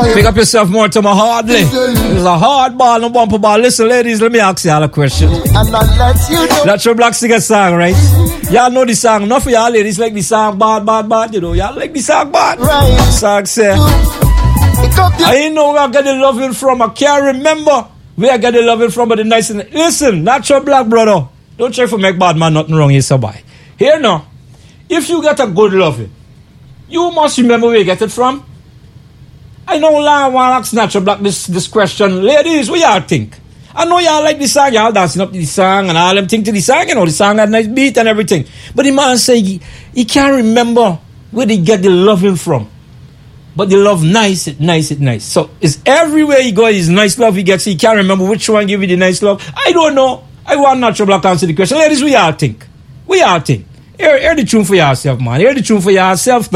Pick up yourself more to my hardly. It's a hard ball, no bumper ball. Listen, ladies, let me ask y'all a question. Natural Black Singer song, right? Y'all know the song. Enough of y'all ladies like the song bad, you know. Y'all like the song bad. Right. Song say, I ain't know where I get the loving from. I can't remember where I get the loving from, but the nice thing. Listen, Natural Black brother. Don't try to make bad man nothing wrong here, somebody. Here now, if you get a good loving, you must remember where you get it from. I know I want to ask Natural Black this question. Ladies, what y'all think? I know y'all like the song, y'all dancing up to the song and all them things to the song, you know, the song had a nice beat and everything. But the man say he can't remember where they get the loving from. But the love nice. So it's everywhere he goes, his nice love he gets, he can't remember which one give you the nice love. I don't know. I want Natural Black to answer the question. Ladies, what y'all think? What y'all think? Hear the tune for yourself, man. Hear the tune for yourself.